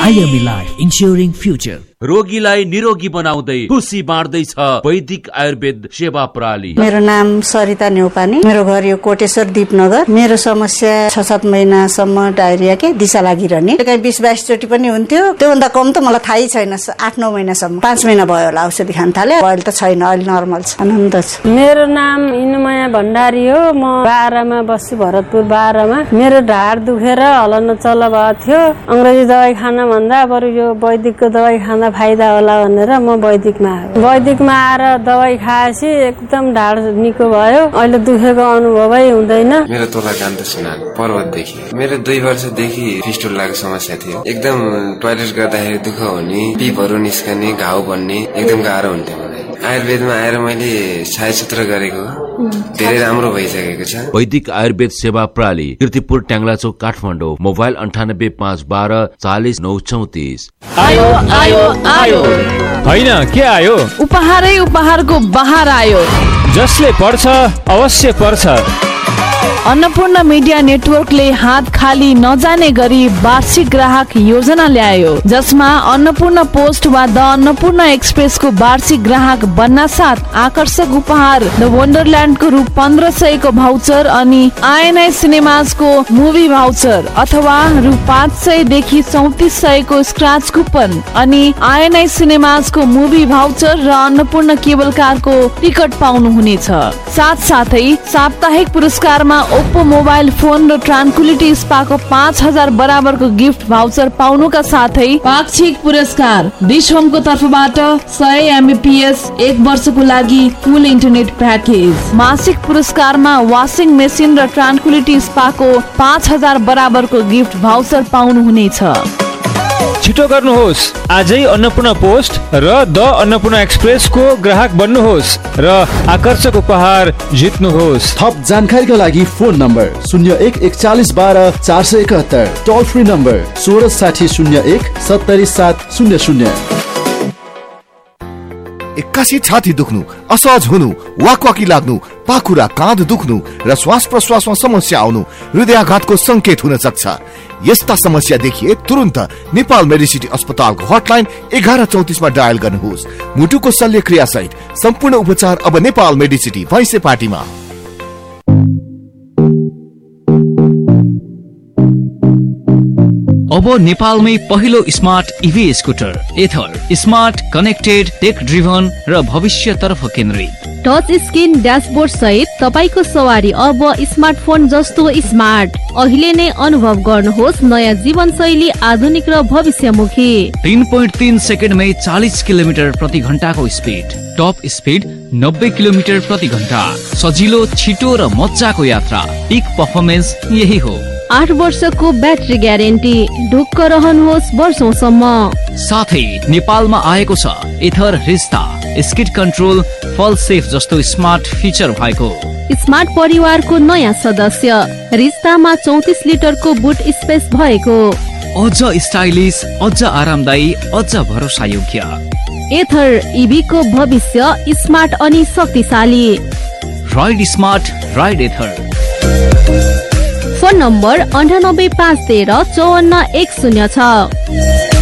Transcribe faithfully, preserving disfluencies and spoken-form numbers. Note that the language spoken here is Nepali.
IME life इन्स्योरिङ future. रोगीलाई निरोगी बनाउँदै खुसी बाँड्दैछ वैदिक आयुर्वेद सेवा प्रणाली। मेरो नाम सरिता नेउपाने, मेरो घर यो कोटेश्वर दीपनगर। मेरो समस्या छ सात महिनासम्म डायरिया के दिशा लागिरहने, कहीँ बिस बाइस चोटि पनि हुन्थ्यो। त्योभन्दा कम त मलाई थाहै छैन। आठ नौ महिनासम्म, पाँच महिना भयो होला औषधि खान थाले। अहिले त छैन, अहिले नर्मल छ, आनन्द छ। मेरो नाम इनुमाया भण्डारी हो। म बाह्रमा बस्छु, भरतपुर बाह्रमा। मेरो ढाड दुखेर हलन चल्ला भएको थियो। अंग्रेजी दबाई खान भन्दा बरु यो वैदिकको दबाई खाँदा फाइदा होला भनेर म वैदिकमा आएँ। वैदिकमा आएर दबाई खाएपछि एकदम ढाड निको भयो। अहिले दुखेको अनुभवै हुँदैन। मेरो तोला कान्त सुनाल पर्वतदेखि। मेरो दुई वर्षदेखि फिस्टुलाको समस्या थियो। एकदम टोयलेट गर्दाखेरि दुःख हुने, पिपहरू निस्कने, घाउ बन्ने, एकदम गाह्रो हुन्थ्यो मलाई। आयुर्वेदमा आएर मैले छायासूत्र गरेको धेरै राम्रो भइसकेको छ। वैदिक आयुर्वेद सेवा प्रणाली, कीर्तिपुर ट्याङ्ग्लाचोक काठमाडौँ। मोबाइल अन्ठानब्बे पाँच बाह्र चालिस नौ चौतिस। आयो आयो आयो होइन के आयो? उपहारै उपहारको बहार आयो। जसले पढ्छ अवश्य पर्छ। अन्नपूर्ण मिडिया नेटवर्कले हात खाली नजाने गरी वार्षिक ग्राहक योजना ल्यायो, जसमा अन्नपूर्ण पोस्ट वा द अन्नपूर्ण एक्सप्रेसको वार्षिक ग्राहक बन्न साथ आकर्षक उपहार द वन्डरल्यान्डको रु पन्ध्र सयको भाउचर अनि आइएनआई सिनेमाजको मुभी भाउचर अथवा रु पाँच सय देखि चौतिस सयको स्क्रैच कुपन अनि आइएनआई सिनेमाजको मुभी भाउचर र अन्नपूर्ण केबल कारको टिकट पाउनुहुनेछ। साथ साथै साप्ताहिक पुरस्कारमा ओप्पो मोबाइल फोन र ट्रान्कुलिटी स्पाको पाँच हजार बराबरको गिफ्ट भाउचर पाउनुका साथै पाक्षिक पुरस्कार डिश होमको तर्फबाट सय एमबीपीएस एक वर्षको लागि फुल इन्टरनेट प्याकेज। मासिक पुरस्कारमा वासिङ मेसिन र ट्रान्कुलिटी स्पाको पाँच हजार बराबरको गिफ्ट भाउचर पाउनुहुनेछ। छिटो गर्नुहोस्, आजै अन्नपूर्ण पोस्ट र द अन्नपूर्ण एक्सप्रेसको ग्राहक बन्नुहोस् र आकर्षक उपहार जित्नुहोस्। थप जानकारीका लागि फोन नम्बर शून्य एक एकचालिस बाह्र चार सय एकहत्तर, टोल फ्री नम्बर सोह्र साठी शून्य एक सत्तरी सात शून्य शून्य। एक्कासी छाती दुख्नु, असहज हुनु, वाकवाकी लाग्नु, पाखुरा काँध दुख्नु र श्वास प्रश्वासमा समस्या आउनु हृदयाघातको संकेत हुन सक्छ। यस्ता समस्या देखिए तुरन्त नेपाल मेडिसिटी अस्पतालको हटलाइन एघार चौतिसमा डायल गर्नुहोस्। मुटुको शल्यक्रिया सहित सम्पूर्ण उपचार अब नेपाल मेडिसिटी भैँसेपाटीमा। अब नेपालमै पहिलो स्मार्ट इभी स्कुटर एथर, स्मार्ट कनेक्टेड टेक ड्रिभन र भविष्यतर्फ केन्द्रित। टच स्क्रिन ड्यासबोर्ड सहित तपाईको सवारी अब स्मार्टफोन जस्तो स्मार्ट। अहिले नै अनुभव गर्नुहोस् नयाँ जीवनशैली, आधुनिक र भविष्यमुखी। तीन पोइन्ट तीन सेकेन्डमै चालिस किलोमिटर प्रति घण्टाको स्पिड, टप स्पिड नब्बे किलोमिटर प्रति घण्टा। सजिलो, छिटो र मजाको यात्रा, पिक पर्फर्मेन्स यही हो। आठ वर्षको ब्याट्री ग्यारेन्टी, ढुक्क रहनुहोस् वर्षौंसम्म। साथै नेपालमा आएको छ एथर रिस्ता, स्किड कन्ट्रोल, फल सेफ जस्तो स्मार्ट फिचर भएको। स्मार्ट परिवारको नयाँ सदस्य, रिस्तामा चौतिस लिटरको बुट स्पेस भएको। अझ स्टाइलिश, अझ आरामदायी, अझ भरोसा योग्य। एथर इभीको भविष्य स्मार्ट अनि शक्तिशाली। राइड स्मार्ट, राइड एथर। फोन नम्बर अन्ठानब्बे पाँच तेह्र चौवन्न एक शून्य छ।